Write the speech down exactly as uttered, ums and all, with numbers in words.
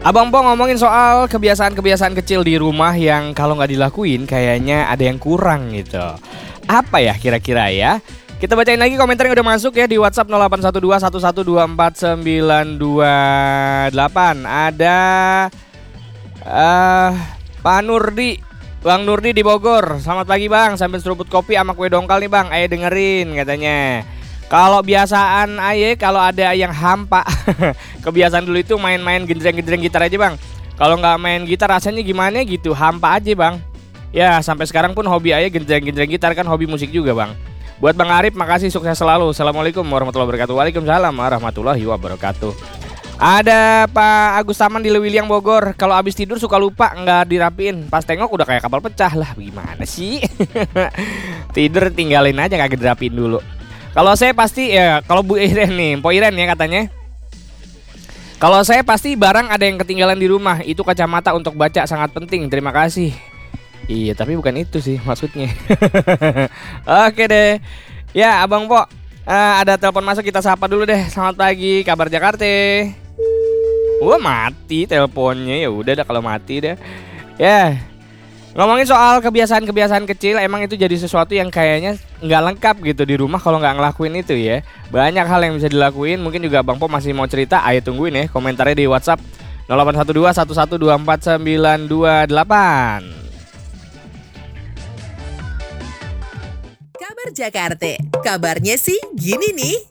Abang Po ngomongin soal kebiasaan-kebiasaan kecil di rumah yang kalau nggak dilakuin kayaknya ada yang kurang gitu. Apa ya kira-kira ya? Kita bacain lagi komentar yang udah masuk ya di WhatsApp nol delapan satu dua satu satu dua empat sembilan dua delapan. Ada uh, Pak Nurdi, Bang Nurdi di Bogor. Selamat pagi Bang, sambil seruput kopi sama kue dongkal nih Bang. Ayo dengerin katanya. Kalau biasaan aye kalau ada yang hampa kebiasaan dulu itu main-main genjreng-genjreng gitar aja Bang. Kalau nggak main gitar rasanya gimana gitu, hampa aja Bang. Ya sampai sekarang pun hobi aye genjreng-genjreng gitar, kan hobi musik juga Bang. Buat Bang Arif makasih, sukses selalu. Assalamualaikum warahmatullahi wabarakatuh. Waalaikumsalam warahmatullahi wabarakatuh. Ada Pak Agus Taman di Lewiliang Bogor. Kalau abis tidur suka lupa nggak dirapiin. Pas tengok udah kayak kapal pecah lah. Gimana sih? Tidur tinggalin aja, kagak dirapiin dulu. Kalau saya pasti ya, kalau Bu Iren nih, Po Iren ya katanya. Kalau saya pasti barang ada yang ketinggalan di rumah. Itu kacamata untuk baca sangat penting. Terima kasih. Iya, tapi bukan itu sih maksudnya. Oke deh. Ya, Abang Po, uh, ada telepon masuk, kita sapa dulu deh. Selamat pagi, kabar Jakarta. Wah, mati teleponnya. Ya udah dah kalau mati deh. Ya. Ngomongin soal kebiasaan-kebiasaan kecil, emang itu jadi sesuatu yang kayaknya nggak lengkap gitu di rumah kalau nggak ngelakuin itu ya. Banyak hal yang bisa dilakuin, mungkin juga Bang Po masih mau cerita, ayo tungguin ya komentarnya di WhatsApp nol delapan satu dua satu satu dua empat sembilan dua delapan. Kabar Jakarta, kabarnya sih gini nih.